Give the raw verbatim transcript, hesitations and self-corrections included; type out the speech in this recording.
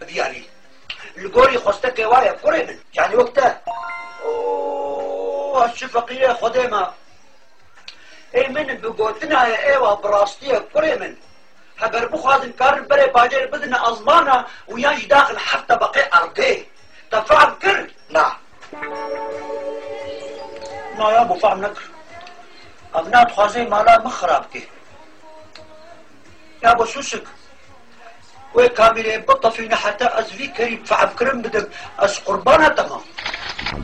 بياني القوري خوستك وايا كوري من يعني وقتها اوه الشفقية خديمة اي من بقوتنا يا ايوه براستية كوري من هبر بخوازن كارن بري باجر بدنا ازمانة ويانج داخل حتى بقي ارضي تفهم كر لا لا يا ابو فهم نكر ابنات خوازي مالا مخرابكي يا ابو سوسك وي كاميري بطة فينا حتى ازفي كريم فعب كرم بدك از قربانة تمام